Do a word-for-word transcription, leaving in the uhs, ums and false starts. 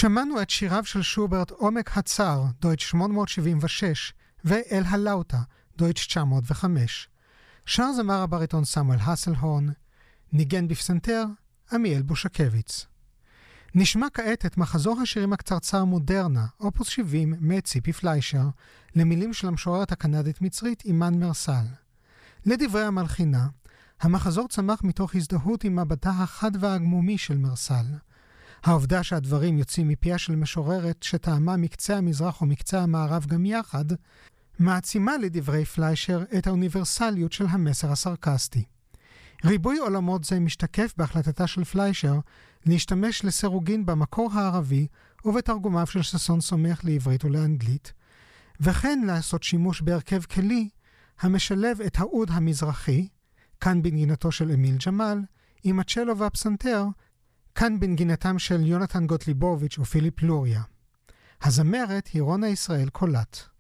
שמענו את שיריו של שוברט עומק הצער, דויטש שמונה מאות שבעים ושש, ואל הלאוטה, דויטש תשע מאות וחמש. שר זמר הבריטון סמואל הסלהורן, ניגן בפסנתר, עמיאל בושקביץ. נשמע כעת את מחזור השירים הקצרצר מודרנה, אופוס שבעים מאת ציפי פליישר, למילים של המשוררת הקנדית-מצרית אימן מרסל. לדברי המלחינה, המחזור צמח מתוך הזדהות עם מבטה החד והגמומי של מרסל. העובדה שהדברים יוצאים מפיה של משוררת שטעמה מקצה המזרח או מקצה המערב גם יחד, מעצימה לדברי פליישר את האוניברסליות של המסר הסרקסטי. ריבוי עולמות זה משתקף בהחלטתה של פליישר להשתמש לסירוגין במקור הערבי ובתרגומיו של ששון סומך לעברית ולאנגלית, וכן לעשות שימוש בהרכב כלי המשלב את האוד המזרחי, כאן בנגינתו של אמיל ג'מאל, עם הצ'לו והפסנתר, כאן בנגינתם של יונתן גוטליבוביץ' ופיליפ לוריה. הזמרת היא רונה ישראל קולט.